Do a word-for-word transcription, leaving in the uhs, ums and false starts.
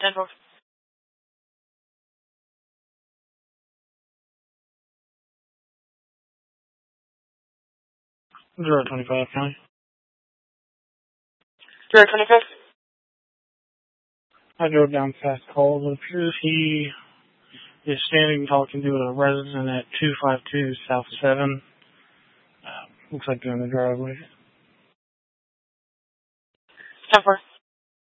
ten four. Zero twenty-five, County. Zero twenty-five. I drove down past calls. It appears he is standing talking to a resident at two five two South seven. Uh, looks like they're in the driveway. ten four.